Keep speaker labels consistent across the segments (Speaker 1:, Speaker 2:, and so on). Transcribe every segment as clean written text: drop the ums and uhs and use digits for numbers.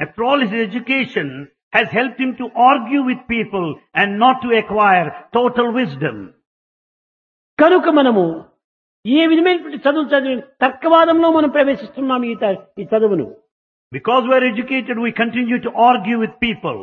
Speaker 1: After all, his education has helped him to argue with people and not to acquire total wisdom.
Speaker 2: కనుక మనము ఏ విధమైనటువంటి చదువు చదివి తర్కవాదంలో మనం ప్రవేశిస్తున్నాం ఈ చదువును.
Speaker 1: Because we are educated, we continue to argue with people.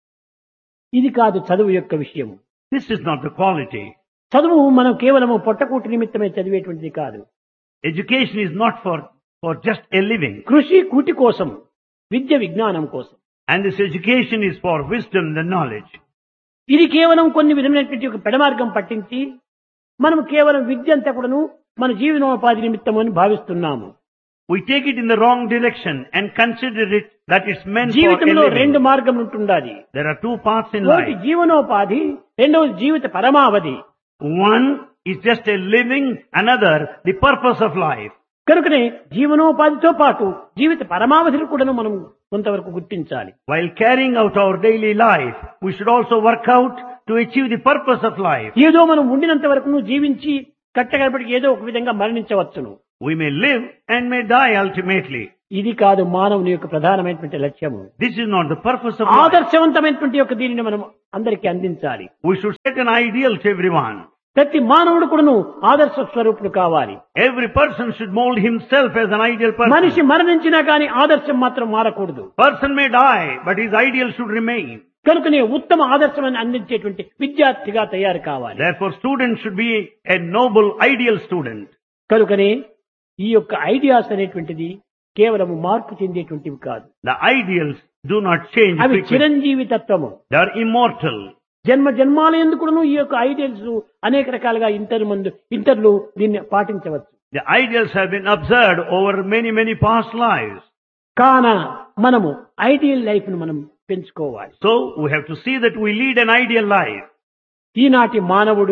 Speaker 2: ఇది కాదు చదువు యొక్క విషయం.
Speaker 1: This is not the quality.
Speaker 2: చదువు మనం కేవలము పొట్టకూటి నిమిత్తమే చదివేటువంటిది కాదు.
Speaker 1: Education is not for just a living.
Speaker 2: కృషి కూటి కోసం, విద్య విజ్ఞానం కోసం.
Speaker 1: And this education is for wisdom and knowledge.
Speaker 2: ఇది కేవలం కొన్ని విధమైనటువంటి ఒక పెడమార్గం పట్టించి మనం కేవలం విద్య అంతా కూడాను మన జీవనోపాధి నిమిత్తం అని భావిస్తున్నాము.
Speaker 1: We take it in the wrong direction and consider it that it's meant for a
Speaker 2: జీవితంలో రెండు
Speaker 1: living.
Speaker 2: మార్గం ఉంటుండాలి.
Speaker 1: There are two paths in
Speaker 2: ఒకటి
Speaker 1: life.
Speaker 2: జీవనోపాధి, రెండవది జీవిత పరమావధి.
Speaker 1: One is just a living, another the purpose of life.
Speaker 2: కనుకనే జీవనోపాధితో పాటు జీవిత పరమావధిని కూడా మనం కొంతవరకు గుర్తించాలి.
Speaker 1: While carrying out our daily life, we should also work out to achieve the purpose of life.
Speaker 2: ఏదో మనం ఉండినంత వరకు జీవించి కట్టగడపటికి ఏదో ఒక విధంగా మరణించవచ్చును.
Speaker 1: We may live and may die ultimately.
Speaker 2: ఇది కాదు మానవుని యొక్క ప్రధానమైనటువంటి లక్ష్యము.
Speaker 1: This is not the purpose of life.
Speaker 2: ఆదర్శవంతమైనటువంటి యొక్క దీనిని మనం అందరికీ అందించాలి.
Speaker 1: We should set an ideal to everyone.
Speaker 2: ప్రతి మానవుడు కూడాను ఆదర్శ స్వరూపుడు కావాలి.
Speaker 1: Every person should mold himself as an ideal
Speaker 2: మనిషి
Speaker 1: person.
Speaker 2: మరణించినా కానీ ఆదర్శం మాత్రం మారకూడదు.
Speaker 1: Person may die, but his ideal should remain.
Speaker 2: కనుకనే ఉత్తమ ఆదర్శమని అందించేటువంటి విద్యార్థిగా తయారు కావాలి.
Speaker 1: Therefore, students should be a noble, ideal student.
Speaker 2: కనుకనే ఈ యొక్క ఐడియాస్ అనేటువంటిది కేవలం మార్పు చెందేటువంటివి కాదు.
Speaker 1: The ideals do not change
Speaker 2: అవి
Speaker 1: frequently.
Speaker 2: చిరంజీవి తత్వము.
Speaker 1: They are immortal.
Speaker 2: జన్మ జన్మాల ఎందుకును ఈ యొక్క ఐడియల్స్ అనేక రకాలుగా ఇంటర్లు దీన్ని పాటించవచ్చు.
Speaker 1: The ideals have been observed over many, many past lives.
Speaker 2: కాన మనము ఐడియల్ లైఫ్ ను మనం పెంచుకోవాలి.
Speaker 1: So, we have to see that we lead an ideal life.
Speaker 2: ఈనాటి మానవుడు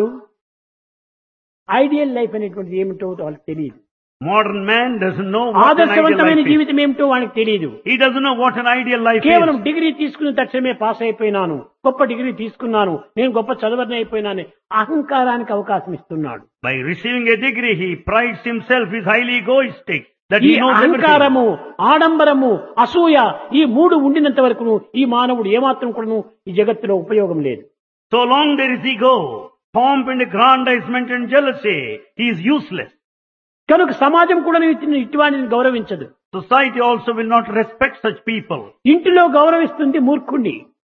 Speaker 2: ఐడియల్ లైఫ్ అనేటువంటిది ఏమిటో వాళ్ళకి తెలియదు.
Speaker 1: Modern man doesn't know what an ideal
Speaker 2: ఆదర్శవంతమైన
Speaker 1: life is.
Speaker 2: జీవితం ఏమిటో వానికి తెలియదు.
Speaker 1: He doesn't know what an ideal life
Speaker 2: కేవలం
Speaker 1: is.
Speaker 2: డిగ్రీ తీసుకున్న తక్షణమే పాస్ అయిపోయినాను, గొప్ప డిగ్రీ తీసుకున్నాను, నేను గొప్ప చదవని అయిపోయినాను అహంకారానికి అవకాశం ఇస్తున్నాడు.
Speaker 1: By receiving a degree, he prides himself, is highly egoistic, that
Speaker 2: ఈ
Speaker 1: he knows everything.
Speaker 2: అహంకారము, ఆడంబరము, అసూయ ఈ మూడు ఉండినంత వరకు ఈ మానవుడు ఏమాత్రం కూడా ఈ జగత్తులో ఉపయోగం లేదు.
Speaker 1: So long there is ego, pomp and aggrandizement and jealousy, he is useless.
Speaker 2: కనుక సమాజం కూడా ఇటువంటిని గౌరవించదు.
Speaker 1: Society also will not respect such people.
Speaker 2: ఇంటిలో గౌరవిస్తుంది మూర్ఖుణ్ణి,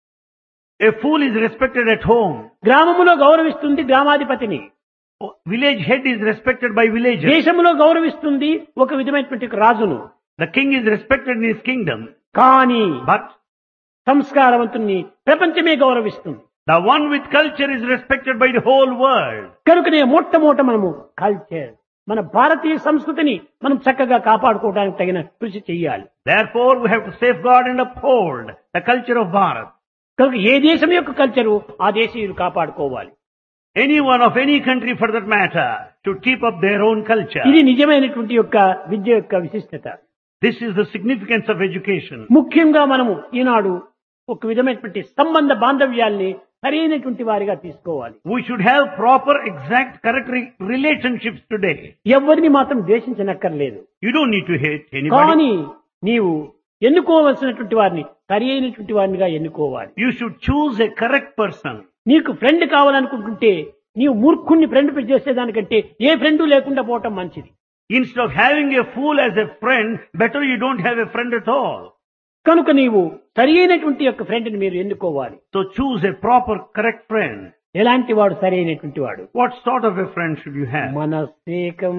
Speaker 1: A fool is respected at home.
Speaker 2: గ్రామములో గౌరవిస్తుంది గ్రామాధిపతిని,
Speaker 1: Village head is respected by villagers.
Speaker 2: దేశంలో గౌరవిస్తుంది ఒక విధమైనటువంటి రాజును.
Speaker 1: The king is respected in his kingdom.
Speaker 2: కానీ
Speaker 1: But
Speaker 2: సంస్కారవంతుణ్ణి ప్రపంచమే గౌరవిస్తుంది.
Speaker 1: the one with culture is respected by the whole world.
Speaker 2: కనుకనే మొట్టమొదట మనము కల్చర్, మన భారతీయ సంస్కృతిని మనం చక్కగా కాపాడుకోవడానికి తగిన కృషి చేయాలి.
Speaker 1: Therefore, we have to safeguard and uphold the culture of Bharat.
Speaker 2: కనుక ఏ దేశం యొక్క కల్చరు ఆ దేశీయులు కాపాడుకోవాలి.
Speaker 1: Anyone of any country for that matter should keep up their own culture.
Speaker 2: ఇది నిజమైనటువంటి యొక్క విద్య యొక్క విశిష్టత.
Speaker 1: This is the significance of education.
Speaker 2: ముఖ్యంగా మనము ఈనాడు ఒక విధమైనటువంటి సంబంధ బాంధవ్యాల్ని సరైనటువంటి వారిగా తీసుకోవాలి.
Speaker 1: We should have proper, exact, correct relationships today.
Speaker 2: ఎవరిని మాత్రం ద్వేషించనక్కర్లేదు.
Speaker 1: You don't need to hate anybody.
Speaker 2: కానీ నీవు ఎన్నుకోవలసినటువంటి వారిని సరి అయినటువంటి వారినిగా ఎన్నుకోవాలి.
Speaker 1: You should choose a correct person.
Speaker 2: నీకు ఫ్రెండ్ కావాలనుకుంటుంటే నీవు మూర్ఖుణ్ణి ఫ్రెండ్ చేసేదానికంటే ఏ ఫ్రెండ్ లేకుండా పోవటం మంచిది.
Speaker 1: Instead of having a fool as a friend, better you don't have a friend at all.
Speaker 2: కనుక నీవు సరి అయినటువంటి యొక్క ఫ్రెండ్ని మీరు ఎన్నుకోవాలి.
Speaker 1: So choose a proper, correct friend.
Speaker 2: ఎలాంటి వాడు సరి అయినటువంటి వాడు?
Speaker 1: What sort of a friend should you have?
Speaker 2: మనస్సేకం,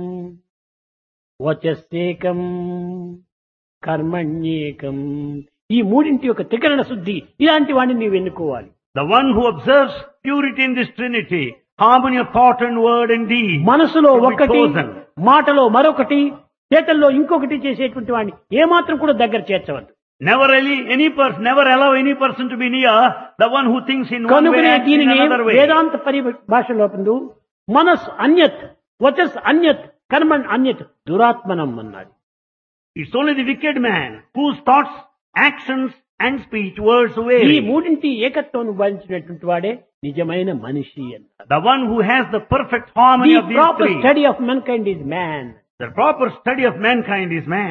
Speaker 2: వచస్సేకం, కర్మణ్యేకం, ఈ మూడింటి యొక్క త్రికరణ శుద్ధి ఇలాంటి వాడిని నీవు ఎన్నుకోవాలి.
Speaker 1: The one who observes purity in this Trinity, harmony of thought and word and deed.
Speaker 2: మనసులో
Speaker 1: should be
Speaker 2: ఒకటి,
Speaker 1: chosen.
Speaker 2: మాటలో మరొకటి, చేతల్లో ఇంకొకటి చేసేటువంటి వాడిని ఏమాత్రం కూడా దగ్గర చేర్చవద్దు.
Speaker 1: Never allow any person to be near the one who thinks in one way
Speaker 2: కనుకనే
Speaker 1: and in
Speaker 2: దీనిని
Speaker 1: another way.
Speaker 2: వేదాంత పరిభాషలో పొందు మనస్ అన్యత్, వచస్ అన్యత్, కర్మణ్ అన్యత్, దురాత్మనం అన్నాడు.
Speaker 1: It's only the wicked man whose thoughts, actions and speech, words
Speaker 2: ఈ
Speaker 1: vary.
Speaker 2: మూడింటి ఏకత్వం భరించినటువంటి వాడే నిజమైన మనిషి అన్నారు.
Speaker 1: The one who has the perfect harmony
Speaker 2: The
Speaker 1: of these
Speaker 2: proper
Speaker 1: three.
Speaker 2: study of mankind is man.
Speaker 1: The proper study of mankind is man.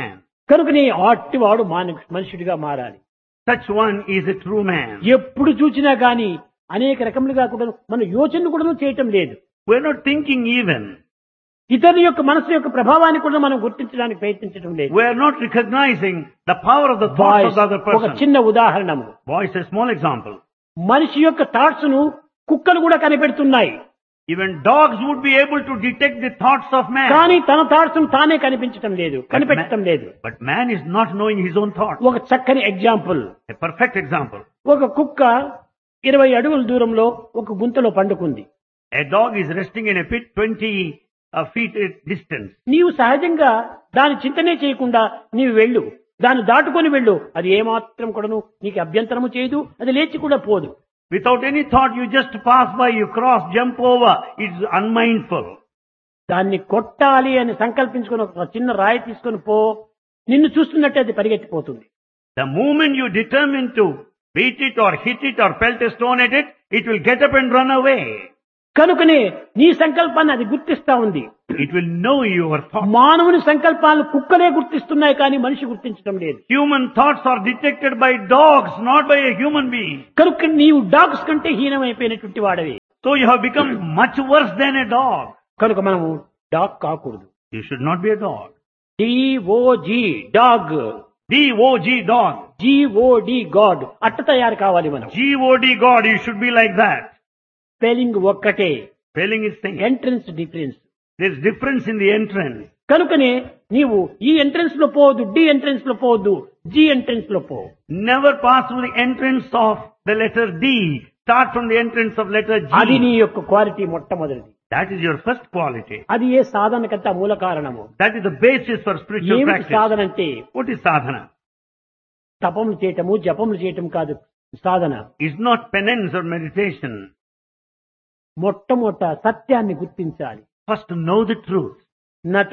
Speaker 2: కనుకనే అట్టివాడు మనుషుడిగా మారాలి.
Speaker 1: Such one is a true man.
Speaker 2: ఎప్పుడు చూసినా గాని అనేక రకములుగా కూడా మన యోచన కూడా చేయటం లేదు.
Speaker 1: We're not thinking even.
Speaker 2: ఇతరుల యొక్క మనసు యొక్క ప్రభావాన్ని కూడా మనం గుర్తించడానికి ప్రయత్నించడం లేదు.
Speaker 1: We're not recognizing the power of the thoughts of the other
Speaker 2: ఒక
Speaker 1: person.
Speaker 2: చిన్న ఉదాహరణము.
Speaker 1: Boys, a small example.
Speaker 2: మనిషి యొక్క థాట్స్ ను కుక్కలు కూడా కనిపెడుతున్నాయి.
Speaker 1: Even dogs would be able to detect the thoughts of man.
Speaker 2: కానీ తన థాట్స్ ను తానే కనిపెట్టడం లేదు.
Speaker 1: But man is not knowing his own thoughts.
Speaker 2: ఒక చక్కని ఎగ్జాంపుల్.
Speaker 1: A perfect example.
Speaker 2: ఒక కుక్క 20 అడుగుల దూరంలో ఒక గుంతలో పండుకుంది.
Speaker 1: A dog is resting in a pit 20 feet distance.
Speaker 2: నీవు సహజంగా దాని చింతనే చేయకుండా నీవు వెళ్ళు, దాన్ని దాటుకొని వెళ్ళు, అది ఏమాత్రం కూడాను నీకు అభ్యంతరము చేయదు, అది లేచి కూడా పోదు.
Speaker 1: Without any thought, you just pass by, you cross, jump over. It's unmindful.
Speaker 2: దాన్ని కొట్టాలి అని సంకల్పించుకొని ఒక చిన్న రాయి తీసుకొని పో, నిన్ను చూస్తున్నట్టే అది పరిగెత్తిపోతుంది.
Speaker 1: The moment you determine to beat it or hit it or pelt a stone at it, it will get up and run away.
Speaker 2: కనుకనే నీ సంకల్పాన్ని అది గుర్తిస్తా ఉంది.
Speaker 1: It will know your thoughts.
Speaker 2: మానవుని సంకల్పాలను కుక్కలే గుర్తిస్తున్నాయి కానీ మనిషి గుర్తించడం లేదు.
Speaker 1: Human thoughts are detected by dogs, not by a human being.
Speaker 2: కనుక నీవు డాగ్స్ కంటే హీనమైపోయినటువంటి వాడవి.
Speaker 1: So you have become much worse than a dog.
Speaker 2: కనుక మనము డాగ్ కాకూడదు.
Speaker 1: You should not be a dog.
Speaker 2: DOG dog,
Speaker 1: DOG dog.
Speaker 2: GOD God అట్ట తయారు కావాలి మనం.
Speaker 1: GOD God, you should be like that.
Speaker 2: Spelling ఒక్కటే,
Speaker 1: Spelling is same.
Speaker 2: Entrance difference.
Speaker 1: There's difference in the entrance.
Speaker 2: కనుకనే నీవు ఈ entrance లో పోవద్దు, డి ఎంట్రన్స్ లో పోవద్దు, జి ఎంట్రన్స్ లో పో.
Speaker 1: Never pass through the entrance of the letter D. Start from the entrance of letter
Speaker 2: అది నీ
Speaker 1: G.
Speaker 2: యొక్క క్వాలిటీ మొట్టమొదటిది.
Speaker 1: That is your first quality.
Speaker 2: అది ఏ సాధనకంతా మూల కారణము.
Speaker 1: That is the basis for spiritual
Speaker 2: ఏమిటి
Speaker 1: practice.
Speaker 2: సాధన అంటే?
Speaker 1: What is sadhana?
Speaker 2: తపములు చేయటము, జపములు చేయటం కాదు సాధన.
Speaker 1: It's not penance or meditation.
Speaker 2: మొట్టమొదట సత్యాన్ని గుర్తించాలి.
Speaker 1: First know the truth.